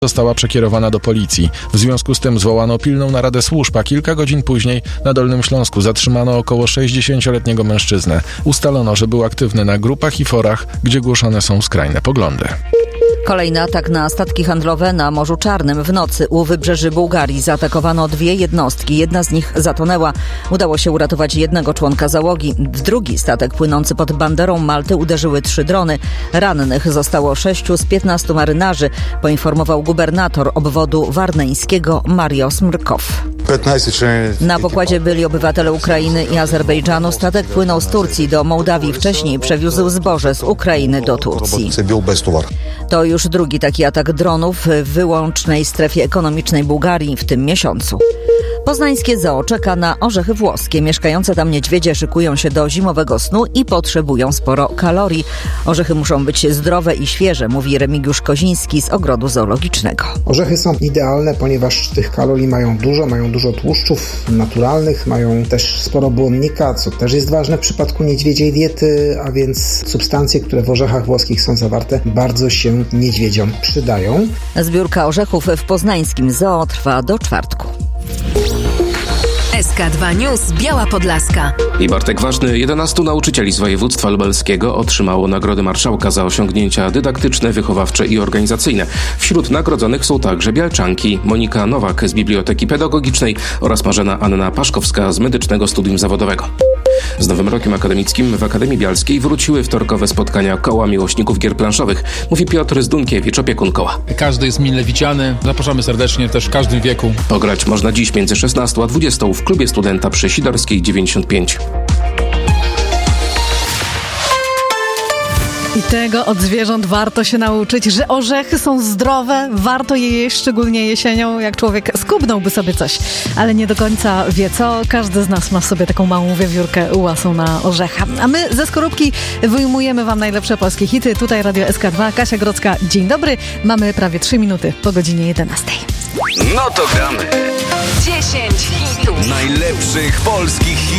została przekierowana do policji. W związku z tym zwołano pilną naradę służb, a kilka godzin później na Dolnym Śląsku zatrzymano około 60-letniego mężczyznę. Ustalono, że był aktywny na grupach i forach, gdzie głoszone są skrajne poglądy. Kolejny atak na statki handlowe na Morzu Czarnym. W nocy u wybrzeży Bułgarii zaatakowano 2 jednostki. Jedna z nich zatonęła. Udało się uratować jednego członka załogi. W drugi statek płynący pod banderą Malty uderzyły 3 drony. Rannych zostało 6 z 15 marynarzy, poinformował gubernator obwodu warneńskiego Mariusz Mrkow. Na pokładzie byli obywatele Ukrainy i Azerbejdżanu. Statek płynął z Turcji do Mołdawii. Wcześniej przewiózł zboże z Ukrainy do Turcji. To już drugi taki atak dronów w wyłącznej strefie ekonomicznej Bułgarii w tym miesiącu. Poznańskie zoo czeka na orzechy włoskie. Mieszkające tam niedźwiedzie szykują się do zimowego snu i potrzebują sporo kalorii. Orzechy muszą być zdrowe i świeże, mówi Remigiusz Koziński z Ogrodu Zoologicznego. Orzechy są idealne, ponieważ tych kalorii mają dużo tłuszczów naturalnych, mają też sporo błonnika, co też jest ważne w przypadku niedźwiedziej diety, a więc substancje, które w orzechach włoskich są zawarte, bardzo się niedźwiedziom przydają. Zbiórka orzechów w poznańskim zoo trwa do czwartku. SK2 News Biała Podlaska. I Bartek Ważny, 11 nauczycieli z województwa lubelskiego otrzymało nagrody marszałka za osiągnięcia dydaktyczne, wychowawcze i organizacyjne. Wśród nagrodzonych są także bialczanki Monika Nowak z Biblioteki Pedagogicznej oraz Marzena Anna Paszkowska z Medycznego Studium Zawodowego. Z Nowym Rokiem Akademickim w Akademii Bialskiej wróciły wtorkowe spotkania koła miłośników gier planszowych, mówi Piotr Zdunkiewicz, opiekun koła. Każdy jest mile widziany, zapraszamy serdecznie też w każdym wieku. Pograć można dziś między 16 a 20 w klubie studenta przy Sidorskiej 95. I tego od zwierząt warto się nauczyć, że orzechy są zdrowe, warto je jeść, szczególnie jesienią, jak człowiek skubnąłby sobie coś, ale nie do końca wie co. Każdy z nas ma w sobie taką małą wiewiórkę łasą na orzecha. A my ze skorupki wyjmujemy wam najlepsze polskie hity. Tutaj Radio SK2, Kasia Grodzka, dzień dobry. Mamy prawie 3 minuty po godzinie 11. No to gramy. 10 hitów. Najlepszych polskich hitów.